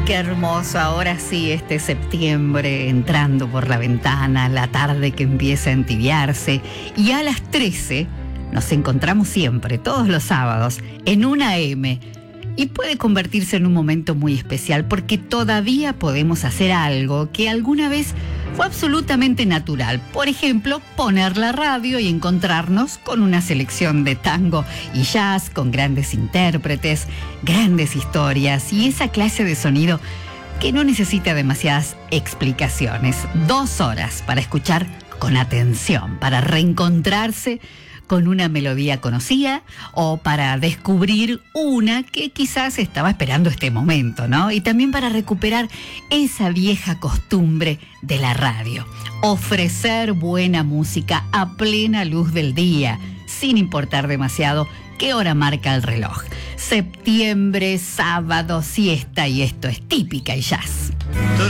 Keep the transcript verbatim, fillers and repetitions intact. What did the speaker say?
qué hermoso. Ahora sí, este septiembre entrando por la ventana, la tarde que empieza a entibiarse. Y a las trece nos encontramos siempre, todos los sábados, en una eme. Y puede convertirse en un momento muy especial porque todavía podemos hacer algo que alguna vez fue absolutamente natural. Por ejemplo, poner la radio y encontrarnos con una selección de tango y jazz con grandes intérpretes, grandes historias y esa clase de sonido que no necesita demasiadas explicaciones. Dos horas para escuchar con atención, para reencontrarse con una melodía conocida o para descubrir una que quizás estaba esperando este momento, ¿no? Y también para recuperar esa vieja costumbre de la radio. Ofrecer buena música a plena luz del día, sin importar demasiado qué hora marca el reloj. Septiembre, sábado, siesta y esto es Típica y Jazz.